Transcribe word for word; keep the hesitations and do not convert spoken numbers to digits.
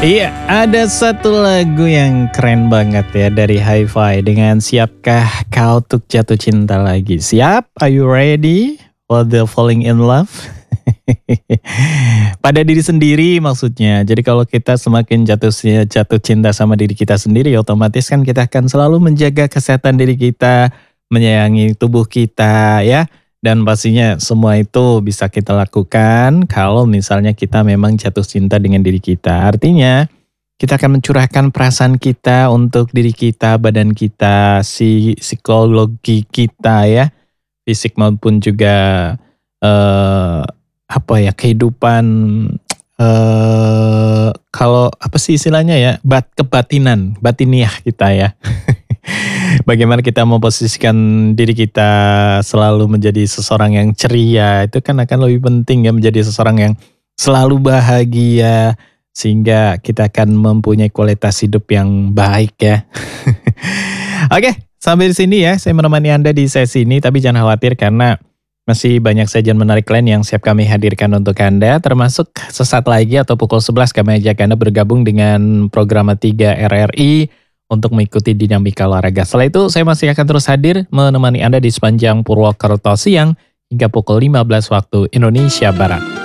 Iya, ada satu lagu yang keren banget ya dari Hi-Fi dengan Siapkah Kau Untuk Jatuh Cinta Lagi? Siap? Are you ready for the falling in love? Pada diri sendiri maksudnya. Jadi kalau kita semakin jatuh jatuh cinta sama diri kita sendiri, otomatis kan kita akan selalu menjaga kesehatan diri kita, menyayangi tubuh kita ya. Dan pastinya semua itu bisa kita lakukan kalau misalnya kita memang jatuh cinta dengan diri kita. Artinya kita akan mencurahkan perasaan kita untuk diri kita, badan kita, si psikologi kita ya, fisik maupun juga eh, apa ya kehidupan eh kalau apa sih istilahnya ya, bat kebatinan, batiniah kita ya. Bagaimana kita memposisikan diri kita selalu menjadi seseorang yang ceria, itu kan akan lebih penting ya, menjadi seseorang yang selalu bahagia, sehingga kita akan mempunyai kualitas hidup yang baik ya. Oke, sampai di sini ya, saya menemani Anda di sesi ini, tapi jangan khawatir karena masih banyak sajian menarik lain yang siap kami hadirkan untuk Anda, termasuk sesaat lagi atau pukul sebelas kami ajak Anda bergabung dengan program tiga R R I, untuk mengikuti dinamika olahraga. Setelah itu saya masih akan terus hadir menemani Anda di sepanjang Purwokerto siang hingga pukul lima belas waktu Indonesia Barat.